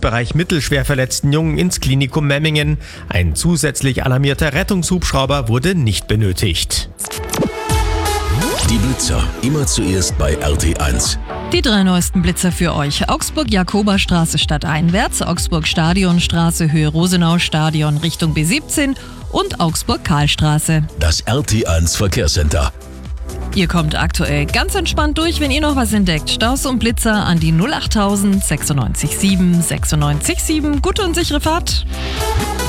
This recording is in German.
Lebensbereich mittelschwer verletzten Jungen ins Klinikum Memmingen. Ein zusätzlich alarmierter Rettungshubschrauber wurde nicht benötigt. Die Blitzer, immer zuerst bei RT1. Die 3 neuesten Blitzer für euch. Augsburg-Jakoberstraße stadteinwärts, Augsburg-Stadionstraße Höhe Rosenau-Stadion Richtung B17 und Augsburg-Karlstraße. Das RT1 Verkehrscenter. Ihr kommt aktuell ganz entspannt durch, wenn ihr noch was entdeckt. Staus und Blitzer an die 08000 96 7 96 7. Gute und sichere Fahrt.